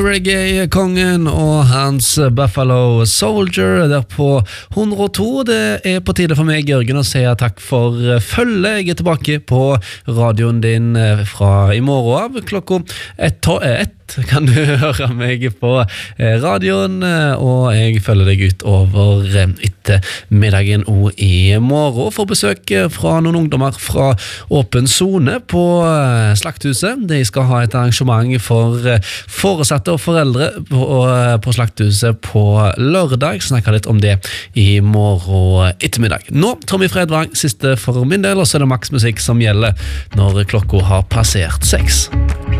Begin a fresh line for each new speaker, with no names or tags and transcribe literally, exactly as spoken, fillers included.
Reggae-kongen og hans Buffalo Soldier der på hundre og to. Det er på tide for meg, Jørgen, å si takk for følge. Jeg er tilbake på radioen din fra i morgen av klokka ett, ett kan du høre meg på radioen, og jeg følger deg ut over etter middagen og i morgen. For besøk fra noen ungdommer fra Åpen Zone på Slakthuset. De skal ha et arrangement for foresatte og foreldre på, på Slakthuset på lørdag. Snakker litt om det i morgen ettermiddag. Nå, Tommy Fredvang, siste for min del, og så er det Max Musikk som gjelder når klokka har passert seks.